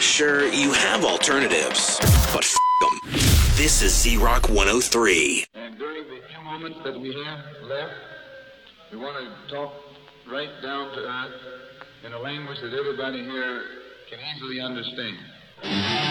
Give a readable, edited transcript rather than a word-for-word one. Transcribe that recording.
Sure, you have alternatives, but f them. This is Z-Rock 103. And during the few moments that we have left, we want to talk right down to earth in a language that everybody here can easily understand.